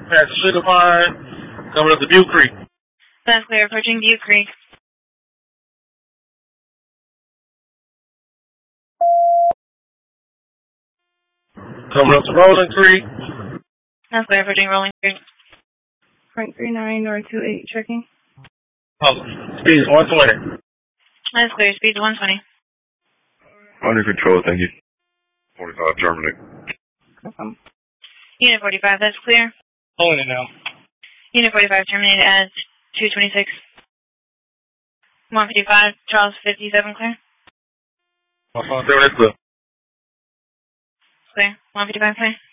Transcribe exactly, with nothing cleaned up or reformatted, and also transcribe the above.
past Sugar Pine, coming up to Butte Creek. That's clear, approaching Butte Creek. Coming up to Rolling Creek. That's clear, approaching Rolling Creek. Frank three nine, North two eight, checking. Oh, speed is one twenty. That's clear, speed one twenty. Under control, thank you. forty-five, terminate. Um, Unit forty-five, that's clear. Pulling it now. Unit forty-five, terminated at two twenty-six. one fifty-five, Charles fifty-seven, clear. one fifty-seven, that's clear. Clear, one fifty-five, clear.